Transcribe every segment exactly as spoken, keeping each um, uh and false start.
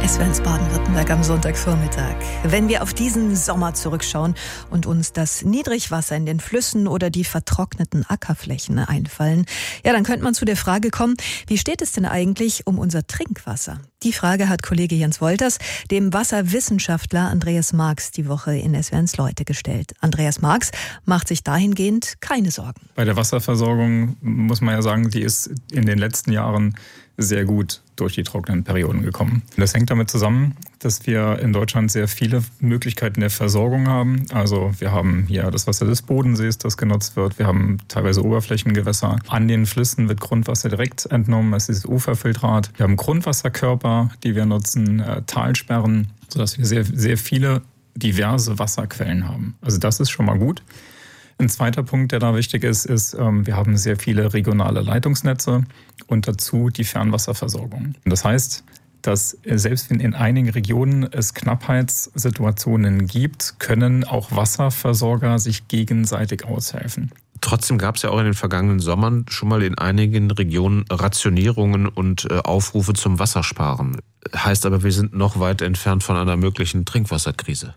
S W eins Baden-Württemberg am Sonntagvormittag. Wenn wir auf diesen Sommer zurückschauen und uns das Niedrigwasser in den Flüssen oder die vertrockneten Ackerflächen einfallen, ja, dann könnte man zu der Frage kommen, wie steht es denn eigentlich um unser Trinkwasser? Die Frage hat Kollege Jens Wolters dem Wasserwissenschaftler Andreas Marx die Woche in S W eins Leute gestellt. Andreas Marx macht sich dahingehend keine Sorgen. Bei der Wasserversorgung muss man ja sagen, die ist in den letzten Jahren sehr gut durch die trockenen Perioden gekommen. Das hängt damit zusammen, dass wir in Deutschland sehr viele Möglichkeiten der Versorgung haben. Also wir haben hier das Wasser des Bodensees, das genutzt wird. Wir haben teilweise Oberflächengewässer. An den Flüssen wird Grundwasser direkt entnommen. Es ist Uferfiltrat. Wir haben Grundwasserkörper, die wir nutzen, äh, Talsperren, sodass wir sehr, sehr viele diverse Wasserquellen haben. Also das ist schon mal gut. Ein zweiter Punkt, der da wichtig ist, ist, wir haben sehr viele regionale Leitungsnetze und dazu die Fernwasserversorgung. Das heißt, dass selbst wenn in einigen Regionen es Knappheitssituationen gibt, können auch Wasserversorger sich gegenseitig aushelfen. Trotzdem gab es ja auch in den vergangenen Sommern schon mal in einigen Regionen Rationierungen und Aufrufe zum Wassersparen. Heißt aber, wir sind noch weit entfernt von einer möglichen Trinkwasserkrise.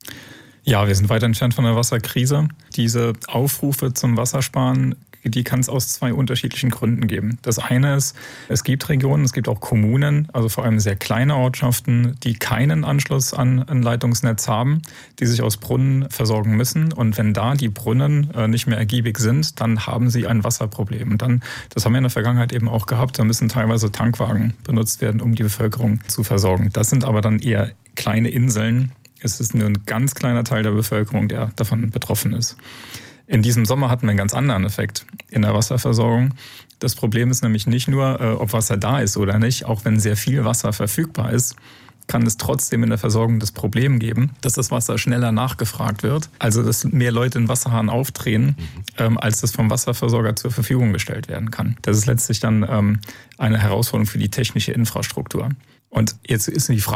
Ja, wir sind weit entfernt von der Wasserkrise. Diese Aufrufe zum Wassersparen, die kann es aus zwei unterschiedlichen Gründen geben. Das eine ist, es gibt Regionen, es gibt auch Kommunen, also vor allem sehr kleine Ortschaften, die keinen Anschluss an ein Leitungsnetz haben, die sich aus Brunnen versorgen müssen. Und wenn da die Brunnen nicht mehr ergiebig sind, dann haben sie ein Wasserproblem. Und dann, das haben wir in der Vergangenheit eben auch gehabt, da müssen teilweise Tankwagen benutzt werden, um die Bevölkerung zu versorgen. Das sind aber dann eher kleine Inseln. Es ist nur ein ganz kleiner Teil der Bevölkerung, der davon betroffen ist. In diesem Sommer hatten wir einen ganz anderen Effekt in der Wasserversorgung. Das Problem ist nämlich nicht nur, ob Wasser da ist oder nicht. Auch wenn sehr viel Wasser verfügbar ist, kann es trotzdem in der Versorgung das Problem geben, dass das Wasser schneller nachgefragt wird. Also dass mehr Leute den Wasserhahn aufdrehen, ähm, als das vom Wasserversorger zur Verfügung gestellt werden kann. Das ist letztlich dann ähm, eine Herausforderung für die technische Infrastruktur. Und jetzt ist die Frage,